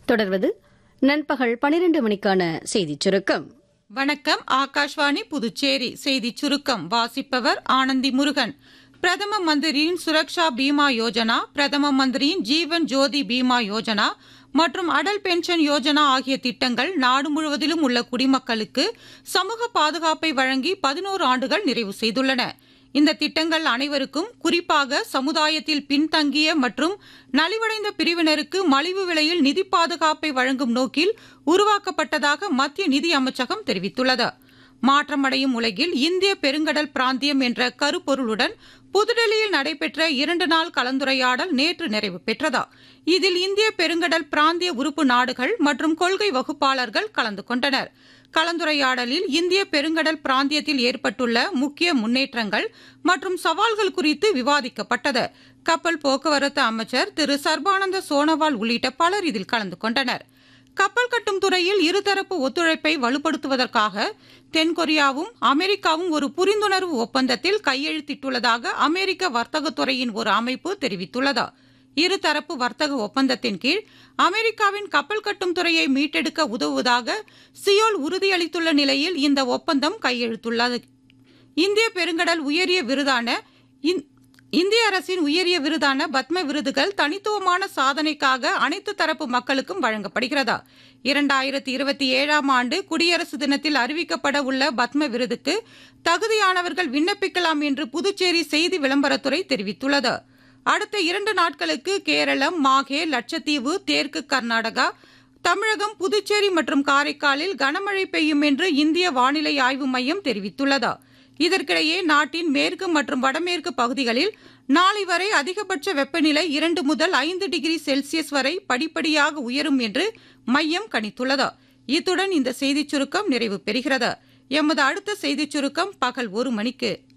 தொடர்வது நண்பகல் 12 மணிக்கான செய்திச் சுருக்கம். வணக்கம். ஆகாஷ்வாணி புதுச்சேரி செய்திச் சுருக்கம் வாசிப்பவர் ஆனந்தி முருகன். பிரதம மந்திரியின் சுரக்ஷா பீமா யோஜனா, பிரதம மந்திரியின் ஜீவன் ஜோதி பீமா யோஜனா மற்றும் அடல் பென்ஷன் யோஜனா ஆகிய திட்டங்கள் நாடு முழுவதிலும் உள்ள குடிமக்களுக்கு சமூக பாதுகாப்பை வழங்கி 11 ஆண்டுகள் நிறைவு செய்துள்ளன. இந்த திட்டங்கள் அனைவருக்கும், குறிப்பாக சமுதாயத்தில் பின்தங்கிய மற்றும் நலிவடைந்த பிரிவினருக்கு மலிவு விலையில் நிதி பாதுகாப்பை வழங்கும் நோக்கில் உருவாக்கப்பட்டதாக மத்திய நிதி அமைச்சகம் தெரிவித்துள்ளது. மாற்றமடையும் உலகில் இந்திய பெருங்கடல் பிராந்தியம் என்ற கருப்பொருளுடன் புதுடெல்லியில் நடைபெற்ற 2 நாள் கலந்துரையாடல் நேற்று நிறைவு பெற்றது. இதில் இந்திய பெருங்கடல் பிராந்திய உறுப்பு நாடுகள் மற்றும் கொள்கை வகுப்பாளர்கள் கலந்து கொண்டனர். கலந்துரையாடலில் இந்திய பெருங்கடல் பிராந்தியத்தில் ஏற்பட்டுள்ள முக்கிய முன்னேற்றங்கள் மற்றும் சவால்கள் குறித்து விவாதிக்கப்பட்டது. கப்பல் போக்குவரத்து அமைச்சர் திரு சர்பானந்த சோனோவால் உள்ளிட்ட பலர் இதில் கலந்து கொண்டனர். கப்பல் கட்டும் துறையில் இருதரப்பு ஒத்துழைப்பை வலுப்படுத்துவதற்காக தென்கொரியாவும் அமெரிக்காவும் ஒரு புரிந்துணர்வு ஒப்பந்தத்தில் கையெழுத்திட்டுள்ளதாக அமெரிக்க வர்த்தகத்துறையின் ஒரு அமைப்பு தெரிவித்துள்ளது. இருதரப்பு வர்த்தக ஒப்பந்தத்தின் கீழ் அமெரிக்காவின் கப்பல் கட்டும் துறையை மீட்டெடுக்க உதவுவதாக சியோல் உறுதியளித்துள்ள நிலையில் இந்த ஒப்பந்தம் கையெழுத்துள்ளது. இந்திய அரசின் உயரிய விருதான பத்ம விருதுகள் தனித்துவமான சாதனைக்காக அனைத்து தரப்பு மக்களுக்கும் வழங்கப்படுகிறது. 2027ஆம் ஆண்டு குடியரசு தினத்தில் அறிவிக்கப்பட உள்ள பத்ம விருதுக்கு தகுதியானவர்கள் விண்ணப்பிக்கலாம் என்று புதுச்சேரி செய்தி விளம்பரத்துறை தெரிவித்துள்ளது. அடுத்த 2 நாட்களுக்கு கேரளம், மாஹே, லட்சத்தீவு, தெற்கு கர்நாடகா, தமிழகம், புதுச்சேரி மற்றும் காரைக்காலில் கனமழை பெய்யும் என்று இந்திய வானிலை ஆய்வு மையம் தெரிவித்துள்ளது. இதற்கிடையே நாட்டின் மேற்கு மற்றும் வடமேற்கு பகுதிகளில் நாளை வரை அதிகபட்ச வெப்பநிலை 2 முதல் 5 டிகிரி செல்சியஸ் வரை படிப்படியாக உயரும் என்று மையம் கணித்துள்ளது. இத்துடன் இந்த செய்திச் சுருக்கம் நிறைவு பெறுகிறது. எமது அடுத்த செய்திச் சுருக்கம் பகல் 1 மணிக்கு.